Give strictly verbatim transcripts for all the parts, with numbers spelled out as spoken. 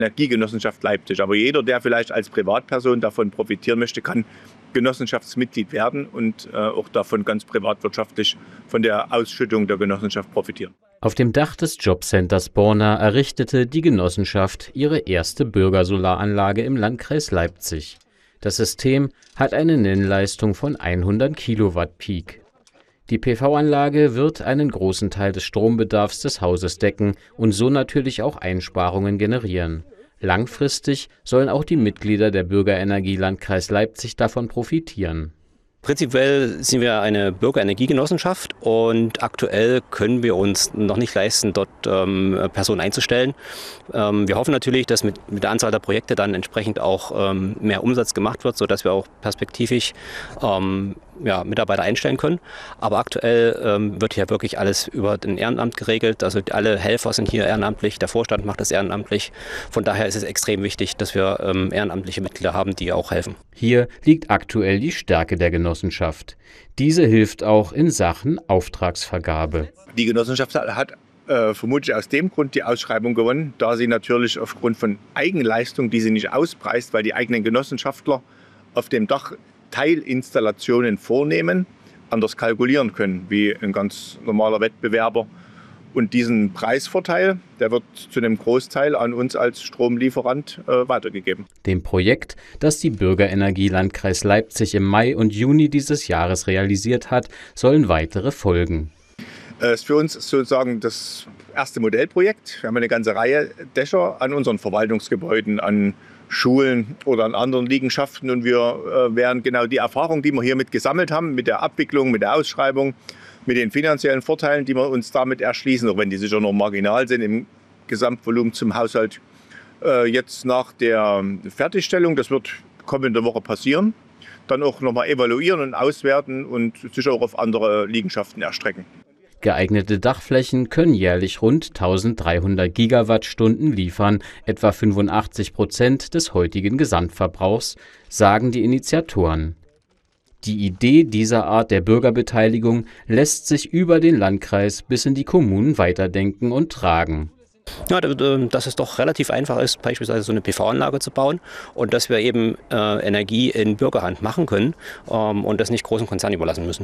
Energiegenossenschaft Leipzig. Aber jeder, der vielleicht als Privatperson davon profitieren möchte, kann Genossenschaftsmitglied werden und äh, auch davon ganz privatwirtschaftlich von der Ausschüttung der Genossenschaft profitieren. Auf dem Dach des Jobcenters Borna errichtete die Genossenschaft ihre erste Bürgersolaranlage im Landkreis Leipzig. Das System hat eine Nennleistung von hundert Kilowatt Peak. Die P V-Anlage wird einen großen Teil des Strombedarfs des Hauses decken und so natürlich auch Einsparungen generieren. Langfristig sollen auch die Mitglieder der Bürgerenergie Landkreis Leipzig davon profitieren. Prinzipiell sind wir eine Bürgerenergiegenossenschaft und aktuell können wir uns noch nicht leisten, dort ähm, Personen einzustellen. Ähm, wir hoffen natürlich, dass mit, mit der Anzahl der Projekte dann entsprechend auch ähm, mehr Umsatz gemacht wird, sodass wir auch perspektivisch ähm, ja, Mitarbeiter einstellen können. Aber aktuell ähm, wird hier wirklich alles über den Ehrenamt geregelt. Also alle Helfer sind hier ehrenamtlich, der Vorstand macht das ehrenamtlich. Von daher ist es extrem wichtig, dass wir ähm, ehrenamtliche Mitglieder haben, die auch helfen. Hier liegt aktuell die Stärke der Genossenschaft. Diese hilft auch in Sachen Auftragsvergabe. Die Genossenschaft hat äh, vermutlich aus dem Grund die Ausschreibung gewonnen, da sie natürlich aufgrund von Eigenleistung, die sie nicht auspreist, weil die eigenen Genossenschaftler auf dem Dach Teilinstallationen vornehmen, anders kalkulieren können wie ein ganz normaler Wettbewerber. Und diesen Preisvorteil, der wird zu einem Großteil an uns als Stromlieferant äh, weitergegeben. Dem Projekt, das die Bürgerenergie Landkreis Leipzig im Mai und Juni dieses Jahres realisiert hat, sollen weitere folgen. Es ist für uns sozusagen das erste Modellprojekt. Wir haben eine ganze Reihe Dächer an unseren Verwaltungsgebäuden, an Schulen oder an anderen Liegenschaften. Und wir äh, werden genau die Erfahrung, die wir hiermit gesammelt haben, mit der Abwicklung, mit der Ausschreibung, mit den finanziellen Vorteilen, die wir uns damit erschließen, auch wenn die sicher noch marginal sind im Gesamtvolumen zum Haushalt, äh, jetzt nach der Fertigstellung, das wird kommende Woche passieren, dann auch nochmal evaluieren und auswerten und sicher auch auf andere Liegenschaften erstrecken. Geeignete Dachflächen können jährlich rund eintausenddreihundert Gigawattstunden liefern, etwa fünfundachtzig Prozent des heutigen Gesamtverbrauchs, sagen die Initiatoren. Die Idee dieser Art der Bürgerbeteiligung lässt sich über den Landkreis bis in die Kommunen weiterdenken und tragen. Ja, dass es doch relativ einfach ist, beispielsweise so eine P V-Anlage zu bauen und dass wir eben äh, Energie in Bürgerhand machen können ähm, und das nicht großen Konzernen überlassen müssen.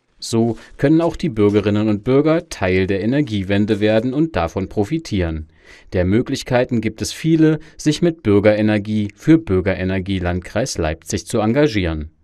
So können auch die Bürgerinnen und Bürger Teil der Energiewende werden und davon profitieren. Der Möglichkeiten gibt es viele, sich mit Bürgerenergie für Bürgerenergie Landkreis Leipzig zu engagieren.